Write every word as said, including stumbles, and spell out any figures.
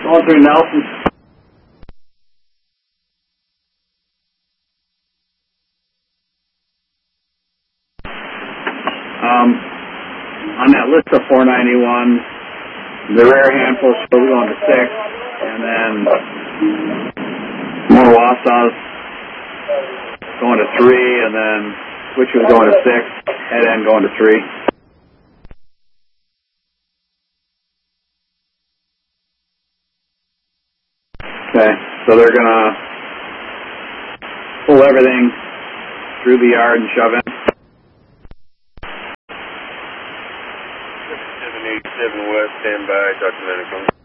Going through Nelson. Um, on that list of four ninety-one, the rare handful shows going to six, and then more Wausau's going to three, and then Switch was going to six, head end going to three. Okay, so they're going to pull everything through the yard and shove in. seven eight seven West, stand by, Doctor Manicom.